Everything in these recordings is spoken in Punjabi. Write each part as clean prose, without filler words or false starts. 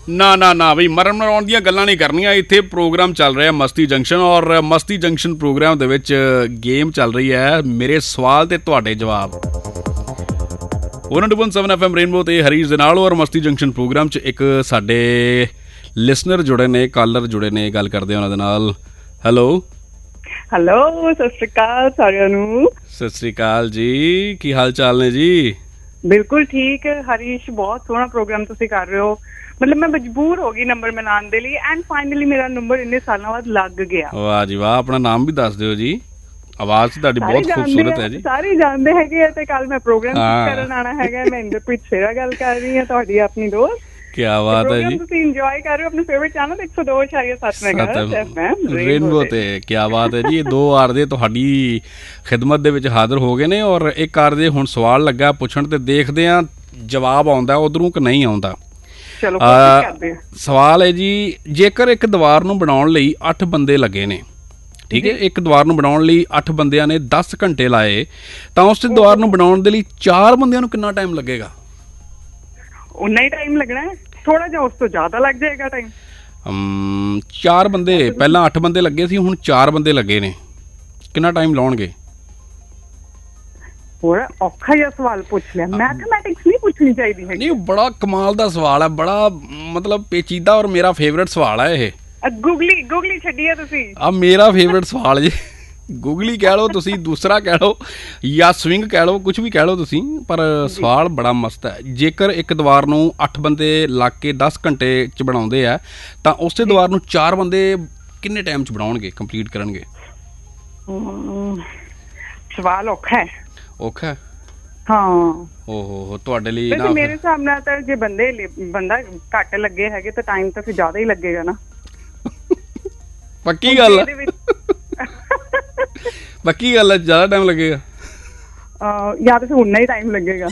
ਨਾ ਬਈ ਮਰਨ ਮਰਾਉਣ ਦੀਆਂ ਗੱਲਾਂ ਨਹੀਂ ਕਰਨੀਆਂ। ਇੱਥੇ ਪ੍ਰੋਗਰਾਮ ਚੱਲ ਰਿਹਾ ਮਸਤੀ ਜੰਕਸ਼ਨ, ਔਰ ਮਸਤੀ ਜੰਕਸ਼ਨ ਪ੍ਰੋਗਰਾਮ ਦੇ ਵਿੱਚ ਗੇਮ ਚੱਲ ਰਹੀ ਹੈ ਮੇਰੇ ਸਵਾਲ ਤੇ ਤੁਹਾਡੇ ਜਵਾਬ। 107 FM ਰੇਨਬੋ ਤੇ ਹਰੀਸ਼ ਦੇ ਨਾਲ, ਔਰ ਮਸਤੀ ਜੰਕਸ਼ਨ ਪ੍ਰੋਗਰਾਮ 'ਚ ਇੱਕ ਸਾਡੇ ਲਿਸਨਰ ਜੁੜੇ ਨੇ, ਕਾਲਰ ਜੁੜੇ ਨੇ, ਗੱਲ ਕਰਦੇ ਉਹਨਾਂ ਦੇ ਨਾਲ। ਹੈਲੋ ਸਤਿ ਸ਼੍ਰੀ ਅਕਾਲ ਸਾਰਿਆਂ ਨੂੰ। ਸਤਿ ਸ਼੍ਰੀ ਅਕਾਲ ਜੀ, ਕੀ ਹਾਲ ਚਾਲ ਨੇ ਜੀ? ਬਿਲਕੁਲ ਠੀਕ। ਹਰੀਸ਼, ਬਹੁਤ ਸੋਹਣਾ ਪ੍ਰੋਗਰਾਮ ਤੁਸੀਂ ਕਰ ਰਹੇ ਹੋ। ਮਤਲਬ ਮੈਂ ਮਜਬੂਰ ਹੋ ਗਈ ਨੰਬਰ ਮਿਲਾਉਣ ਦੇ ਲਈ, ਐਂਡ ਫਾਈਨਲੀ ਮੇਰਾ ਨੰਬਰ ਇੰਨੇ ਸਾਲਾਂ ਬਾਅਦ ਲੱਗ ਗਿਆ। ਵਾਹ ਜੀ ਵਾਹ। ਆਪਣਾ ਨਾਮ ਵੀ ਦੱਸ ਦਿਓ ਜੀ। ਆਵਾਜ਼ ਤੁਹਾਡੀ ਬਹੁਤ ਖੂਬਸੂਰਤ ਹੈ ਜੀ। ਸਾਰੇ ਜਾਣਦੇ ਹੈਗੇ ਆ ਤੇ ਕੱਲ ਮੈਂ ਪ੍ਰੋਗਰਾਮ ਕਰਨ ਆਉਣਾ ਹੈਗਾ। ਮੈਂ ਇੰਦਰਪ੍ਰੀਤ ਸ਼ੇਰਾ ਗੱਲ ਕਰ ਰਹੀ ਹਾਂ, ਤੁਹਾਡੀ ਆਪਣੀ ਦੋਸਤ। ਕੀ ਬਾਤ ਹੈ ਜੀ। ਤੁਸੀਂ ਇੰਜੋਏ ਕਰ ਰਹੇ ਹੋ ਆਪਣੇ ਫੇਵਰਿਟ ਚੈਨਲ 102.7 ਮੈਗਾਹਰਟਜ਼ ਰੇਨਬੋ ਤੇ। ਕੀ ਬਾਤ ਹੈ ਜੀ। ਇਹ 2 ਆਰਜੇ ਤੁਹਾਡੀ ਖਿਦਮਤ ਦੇ ਵਿੱਚ ਹਾਜ਼ਰ ਹੋ ਗਏ ਨੇ, ਔਰ ਇੱਕ ਆਰਜੇ ਹੁਣ ਸਵਾਲ ਲੱਗਾ ਪੁੱਛਣ ਤੇ ਦੇਖਦੇ ਆ ਜਵਾਬ ਆਉਂਦਾ ਉਧਰੋਂ ਕਿ ਨਹੀਂ ਆਉਂਦਾ। ਚਲੋ ਕਰਦੇ ਆ। ਸਵਾਲ ਹੈ ਜੀ, ਜੇਕਰ ਇੱਕ ਦੀਵਾਰ ਨੂੰ ਬਣਾਉਣ ਲਈ 8 ਬੰਦੇ ਲੱਗੇ ਨੇ, ਠੀਕ ਹੈ, ਇੱਕ ਦੀਵਾਰ ਨੂੰ ਬਣਾਉਣ ਲਈ 8 ਬੰਦਿਆਂ ਨੇ 10 ਘੰਟੇ ਲਾਏ, ਤਾਂ ਉਸ ਦੀਵਾਰ ਨੂੰ ਬਣਾਉਣ ਦੇ ਲਈ 4 ਬੰਦਿਆਂ ਨੂੰ ਕਿੰਨਾ ਟਾਈਮ ਲੱਗੇਗਾ? ਉਨਾ ਹੀ ਟਾਈਮ ਲੱਗਣਾ ਹੈ, ਥੋੜਾ ਜਿਹਾ ਉਸ ਤੋਂ ਜ਼ਿਆਦਾ ਲੱਗ ਜਾਏਗਾ ਟਾਈਮ। 4 ਬੰਦੇ, ਪਹਿਲਾਂ 8 ਬੰਦੇ ਲੱਗੇ ਸੀ, ਹੁਣ 4 ਬੰਦੇ ਲੱਗੇ ਨੇ, ਕਿੰਨਾ ਟਾਈਮ ਲਾਉਣਗੇ? ਬੜਾ ਔਖਾ ਜਿਹਾ ਸਵਾਲ ਪੁੱਛ ਲਿਆ। ਮੈਥਮੈਟਿਕਸ ਨਹੀਂ ਪੁੱਛਣੀ ਚਾਹੀਦੀ ਹੈ। ਨਹੀਂ, ਬੜਾ ਕਮਾਲ ਦਾ ਸਵਾਲ ਹੈ, ਬੜਾ ਮਤਲਬ ਪੇਚੀਦਾ, ਔਰ ਮੇਰਾ ਫੇਵਰੇਟ ਸਵਾਲ ਹੈ ਇਹ। ਗੂਗਲੀ ਛੱਡੀ ਹੈ ਤੁਸੀਂ। ਆ ਮੇਰਾ ਫੇਵਰੇਟ ਸਵਾਲ ਜੀ। ਗੂਗਲੀ ਕਹਿ ਲਓ ਤੁਸੀਂ, ਦੂਸਰਾ ਕਹਿ ਲਓ, ਜਾਂ ਸਵਿੰਗ ਕਹਿ ਲਓ, ਕੁਛ ਵੀ ਕਹਿ ਲਓ ਤੁਸੀਂ, ਪਰ ਸਵਾਲ ਬੜਾ ਮਸਤ ਹੈ। ਜੇਕਰ ਇੱਕ ਦੀਵਾਰ ਨੂੰ 8 ਬੰਦੇ ਲੱਗ ਕੇ 10 ਘੰਟੇ 'ਚ ਬਣਾਉਂਦੇ ਆ, ਤਾਂ ਉਸੇ ਦੀਵਾਰ ਨੂੰ 4 ਬੰਦੇ ਕਿੰਨੇ ਟਾਈਮ 'ਚ ਬਣਾਉਣਗੇ, ਕੰਪਲੀਟ ਕਰਨਗੇ? ਸਵਾਲ ਔਖਾ ਹੈ। ਔਖਾ? ਹਾਂ। ਓਹੋ, ਤੁਹਾਡੇ ਲਈ ਮੇਰੇ ਹਿਸਾਬ ਨਾਲ ਤਾਂ ਜੇ ਬੰਦਾ ਘੱਟ ਲੱਗੇ ਹੈਗੇ ਤਾਂ ਟਾਈਮ ਤਾਂ ਫਿਰ ਜ਼ਿਆਦਾ ਹੀ ਲੱਗੇਗਾ ਨਾ। ਪੱਕੀ ਗੱਲ ਹੈ। ਪੱਕੀ ਗੱਲ ਹੈ, ਜ਼ਿਆਦਾ ਟਾਈਮ ਲੱਗੇਗਾ। ਜਾਂ ਤਾਂ ਫਿਰ ਉਨਾ ਹੀ ਟਾਈਮ ਲੱਗੇਗਾ।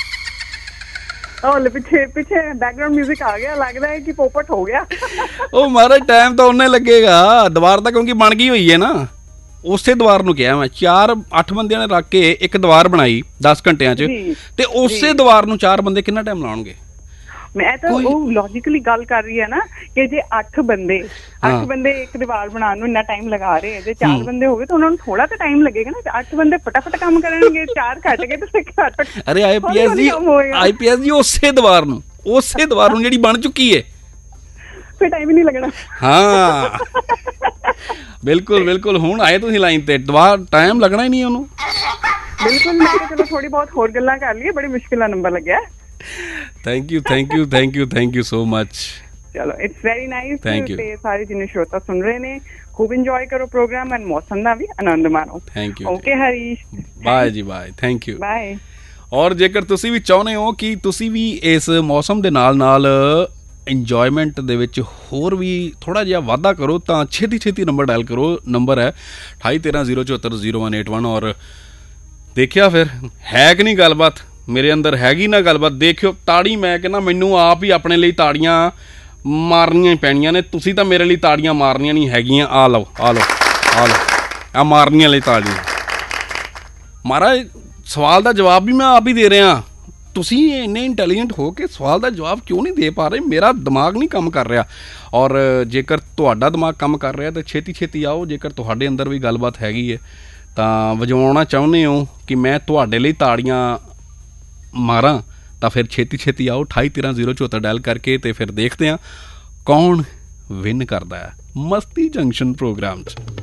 ਪਿੱਛੇ ਬੈਕਗਰਾਉਂਡ ਮਿਊਜ਼ਿਕ ਆ ਗਿਆ, ਲੱਗਦਾ ਹੈ ਕਿ ਪੋਪਟ ਹੋ ਗਿਆ। ਉਹ ਮਹਾਰਾਜ, ਟਾਈਮ ਤਾਂ ਉਨਾ ਹੀ ਲੱਗੇਗਾ। ਦੀਵਾਰ ਤਾਂ ਕਿਉਂਕਿ ਬਣ ਗਈ ਹੋਈ ਹੈ ਨਾ, ਉਸੇ ਦੀਵਾਰ ਨੂੰ ਕਿਹਾ ਮੈਂ। 8 ਬੰਦਿਆਂ ਨੇ ਰੱਖ ਕੇ ਇੱਕ ਦੀਵਾਰ ਬਣਾਈ 10 ਘੰਟਿਆਂ 'ਚ, ਤੇ ਉਸੇ ਦੀਵਾਰ ਨੂੰ 4 ਬੰਦੇ ਕਿੰਨਾ ਟਾਈਮ ਲਾਉਣਗੇ? ਮੈਂ ਤਾਂ ਉਹ ਲੌਜੀਕਲੀ ਗੱਲ ਕਰ ਰਹੀ ਹੈ ਨਾ, ਕਿ ਜੇ 8 ਬੰਦੇ ਇੱਕ ਦੀਵਾਰ ਬਣਾਉਣ ਨੂੰ ਇੰਨਾ ਟਾਈਮ ਲਗਾ ਰਹੇ, ਜੇ 4 ਬੰਦੇ ਹੋ ਗਏ ਤਾਂ ਉਹਨਾਂ ਨੂੰ ਥੋੜਾ ਤਾਂ ਟਾਈਮ ਲੱਗੇਗਾ ਨਾ। 8 ਬੰਦੇ ਫਟਾਫਟ ਕੰਮ ਕਰਨਗੇ, 4 ਘੱਟ ਗਏ ਤੇ ਘੱਟ। ਅਰੇ ਆਈਪੀਐਸ ਜੀ ਉਸੇ ਦੀਵਾਰ ਨੂੰ ਜਿਹੜੀ ਬਣ ਚੁੱਕੀ ਹੈ, ਫਿਰ ਟਾਈਮ ਹੀ ਨਹੀਂ ਲੱਗਣਾ। ਹਾਂ ਬਿਲਕੁਲ। ਹੁਣ ਆਏ ਤੁਸੀਂ ਲਾਈਨ ਤੇ, ਟਾਈਮ ਲੱਗਣਾ ਹੀ ਨਹੀਂ ਉਹਨੂੰ। ਬਿਲਕੁਲ। ਮੈਂ ਕਿਹਾ ਚਲੋ ਥੋੜੀ ਬਹੁਤ ਹੋਰ ਗੱਲਾਂ ਕਰ ਲਈਏ, ਬੜੀ ਮੁਸ਼ਕਿਲ ਨਾਲ ਨੰਬਰ ਲੱਗਿਆ। Thank you so much. ਚਲੋ, ਇਟਸ ਵੈਰੀ ਨਾਈਸ। ਤੇ ਸਾਰੇ ਜਿੰਨੇ ਸ਼ਰੋਤਾ ਸੁਣ ਰਹੇ ਨੇ, ਖੂਬ ਇੰਜੋਏ ਕਰੋ ਪ੍ਰੋਗਰਾਮ, ਐਂਡ ਮੌਸਮ ਦਾ ਵੀ ਆਨੰਦ ਮਾਣੋ। Thank you. Okay Harish, bye ਜੀ, ਬਾਏ। Thank you, bye. ਔਰ ਜੇਕਰ ਤੁਸੀਂ ਵੀ ਚਾਹੁੰਦੇ ਹੋ ਕਿ ਤੁਸੀਂ ਵੀ ਇਸ ਮੌਸਮ ਦੇ ਨਾਲ ਇੰਜੋਇਮੈਂਟ ਦੇ ਵਿੱਚ ਹੋਰ ਵੀ ਥੋੜ੍ਹਾ ਜਿਹਾ ਵਾਧਾ ਕਰੋ, ਤਾਂ ਛੇਤੀ ਨੰਬਰ ਡਾਇਲ ਕਰੋ। ਨੰਬਰ ਹੈ 2813070181। ਔਰ ਦੇਖਿਆ ਫਿਰ ਹੈ ਕਿ ਨਹੀਂ ਗੱਲਬਾਤ, ਮੇਰੇ ਅੰਦਰ ਹੈਗੀ ਨਾ ਗੱਲਬਾਤ। ਦੇਖਿਓ ਤਾੜੀ, ਮੈਂ ਕਹਿੰਦਾ ਮੈਨੂੰ ਆਪ ਹੀ ਆਪਣੇ ਲਈ ਤਾੜੀਆਂ ਮਾਰਨੀਆਂ ਹੀ ਪੈਣੀਆਂ ਨੇ। ਤੁਸੀਂ ਤਾਂ ਮੇਰੇ ਲਈ ਤਾੜੀਆਂ ਮਾਰਨੀਆਂ ਨਹੀਂ ਹੈਗੀਆਂ। ਆ ਲਓ ਆ ਮਾਰਨੀਆਂ ਲਈ ਤਾੜੀਆਂ। ਮਹਾਰਾਜ, ਸਵਾਲ ਦਾ ਜਵਾਬ ਵੀ ਮੈਂ ਆਪ ਹੀ ਦੇ ਰਿਹਾ। ਤੁਸੀਂ ਇੰਨੇ ਇੰਟੈਲੀਜੈਂਟ ਹੋ ਕੇ ਸਵਾਲ ਦਾ ਜਵਾਬ ਕਿਉਂ ਨਹੀਂ ਦੇ ਪਾ ਰਹੇ? ਮੇਰਾ ਦਿਮਾਗ ਨਹੀਂ ਕੰਮ ਕਰ ਰਿਹਾ। ਔਰ ਜੇਕਰ ਤੁਹਾਡਾ ਦਿਮਾਗ ਕੰਮ ਕਰ ਰਿਹਾ ਤਾਂ ਛੇਤੀ ਆਓ। ਜੇਕਰ ਤੁਹਾਡੇ ਅੰਦਰ ਵੀ ਗੱਲਬਾਤ ਹੈਗੀ ਹੈ ਤਾਂ ਵਜਾਉਣਾ ਚਾਹੁੰਦੇ ਹੋ ਕਿ ਮੈਂ ਤੁਹਾਡੇ ਲਈ ਤਾੜੀਆਂ ਮਾਰਾਂ, ਤਾਂ ਫਿਰ ਛੇਤੀ ਆਓ 281307 ਡਾਇਲ ਕਰਕੇ, ਤੇ ਫਿਰ ਦੇਖਦੇ ਹਾਂ ਕੌਣ ਵਿਨ ਕਰਦਾ ਹੈ ਮਸਤੀ ਜੰਕਸ਼ਨ ਪ੍ਰੋਗਰਾਮ 'ਚ।